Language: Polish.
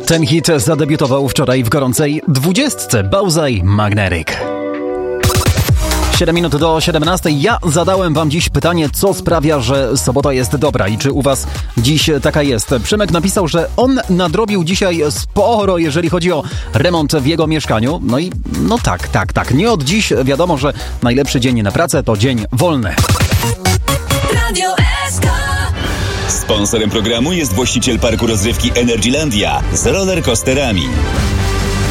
Ten hit zadebiutował wczoraj w gorącej 20. Bałzaj Magneryk. 7 minut do 17. Ja zadałem wam dziś pytanie, co sprawia, że sobota jest dobra i czy u was dziś taka jest. Przemek napisał, że on nadrobił dzisiaj sporo, jeżeli chodzi o remont w jego mieszkaniu. No i no tak. Nie od dziś wiadomo, że najlepszy dzień na pracę to dzień wolny. Radio SK. Sponsorem programu jest właściciel parku rozrywki Energylandia z rollercoasterami.